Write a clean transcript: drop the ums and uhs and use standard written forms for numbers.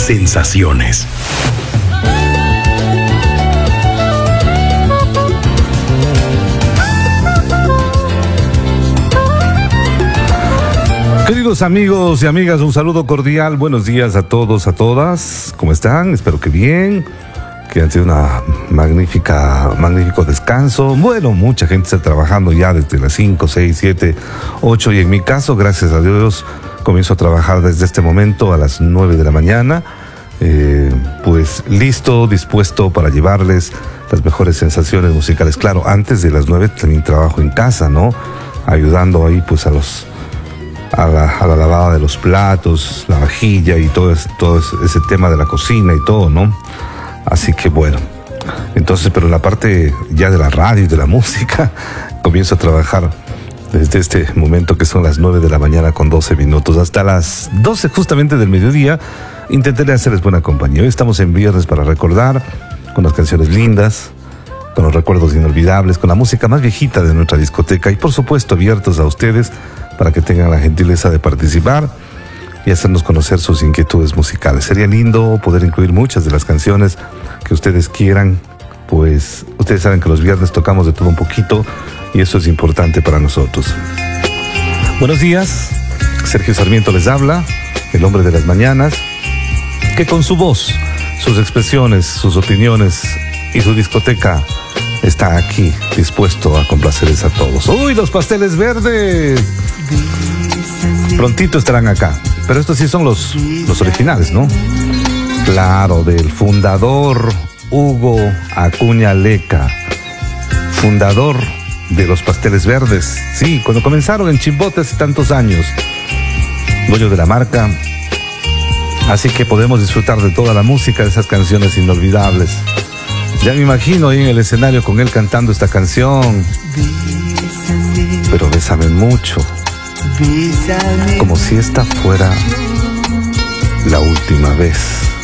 sensaciones. Queridos amigos y amigas, un saludo cordial. Buenos días a todos, a todas. ¿Cómo están? Espero que bien. Que han sido una magnífico descanso. Bueno, mucha gente está trabajando ya desde las 5, 6, 7, 8 y en mi caso, gracias a Dios, comienzo a trabajar desde este momento a las 9 de la mañana. Pues listo, dispuesto para llevarles las mejores sensaciones musicales. Claro, antes de las 9 también trabajo en casa, ¿no? Ayudando ahí pues a la lavada de los platos, la vajilla y todo ese tema de la cocina y todo, ¿no? Así que bueno, entonces, pero en la parte ya de la radio y de la música, comienzo a trabajar desde este momento que son las 9 de la mañana con 12 minutos. Hasta las 12 justamente del mediodía, intentaré hacerles buena compañía. Hoy estamos en viernes para recordar, con las canciones lindas, con los recuerdos inolvidables, con la música más viejita de nuestra discoteca y por supuesto abiertos a ustedes para que tengan la gentileza de participar y hacernos conocer sus inquietudes musicales. Sería lindo poder incluir muchas de las canciones que ustedes quieran, pues ustedes saben que los viernes tocamos de todo un poquito y eso es importante para nosotros. Buenos días, Sergio Sarmiento les habla, el hombre de las mañanas, que con su voz, sus expresiones, sus opiniones y su discoteca está aquí dispuesto a complacerles a todos. ¡Uy, los pasteles verdes! Prontito estarán acá. Pero estos sí son los originales, ¿no? Claro, del fundador Hugo Acuña Leca, fundador de los pasteles verdes. Sí, cuando comenzaron en Chimbote hace tantos años, dueño de la marca. Así que podemos disfrutar de toda la música de esas canciones inolvidables. Ya me imagino ahí en el escenario con él cantando esta canción. Pero bésame mucho. Como si esta fuera la última vez.